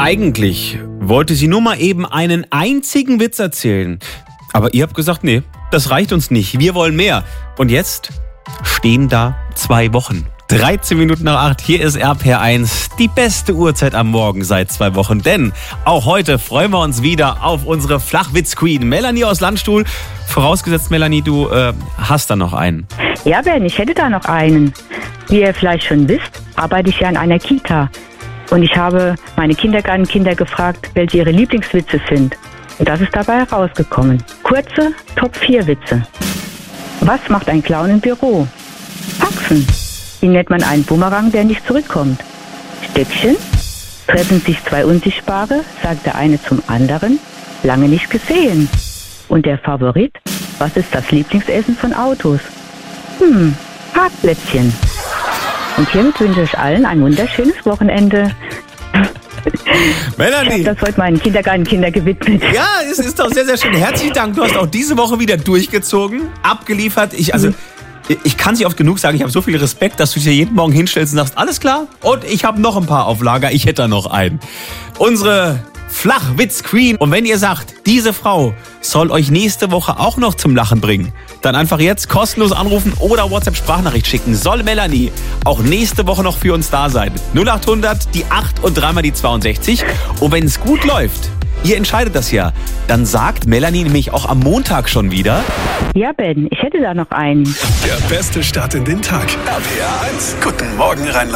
Eigentlich wollte sie nur mal eben einen einzigen Witz erzählen. Aber ihr habt gesagt, nee, das reicht uns nicht. Wir wollen mehr. Und jetzt stehen da 2 Wochen. 13 Minuten nach 8, hier ist RPR1, die beste Uhrzeit am Morgen seit 2 Wochen. Denn auch heute freuen wir uns wieder auf unsere Flachwitz-Queen, Melanie aus Landstuhl. Vorausgesetzt, Melanie, du hast da noch einen. Ja, Ben, ich hätte da noch einen. Wie ihr vielleicht schon wisst, arbeite ich ja in einer Kita. Und ich habe meine Kindergartenkinder gefragt, welche ihre Lieblingswitze sind. Und das ist dabei herausgekommen. Kurze Top-4-Witze. Was macht ein Clown im Büro? Faxen. Ihn nennt man einen Bumerang, der nicht zurückkommt. Stöckchen. Treffen sich 2 Unsichtbare, sagt der eine zum anderen. Lange nicht gesehen. Und der Favorit? Was ist das Lieblingsessen von Autos? Parkplätzchen. Und hiermit wünsche ich euch allen ein wunderschönes Wochenende. Melanie! Ich habe das heute meinen Kindergartenkinder gewidmet. Ja, es ist doch sehr, sehr schön. Herzlichen Dank. Du hast auch diese Woche wieder durchgezogen, abgeliefert. Ich kann es nicht oft genug sagen, ich habe so viel Respekt, dass du dich hier jeden Morgen hinstellst und sagst, alles klar? Und ich habe noch ein paar auf Lager, ich hätte da noch einen. Unsere Flachwitz-Queen. Und wenn ihr sagt, diese Frau soll euch nächste Woche auch noch zum Lachen bringen, dann einfach jetzt kostenlos anrufen oder WhatsApp-Sprachnachricht schicken. Soll Melanie auch nächste Woche noch für uns da sein? 0800, die 8 und 3 mal die 62. Und wenn es gut läuft, ihr entscheidet das ja, dann sagt Melanie nämlich auch am Montag schon wieder. Ja, Ben, ich hätte da noch einen. Der beste Start in den Tag. RPR 1. Guten Morgen, Rheinland.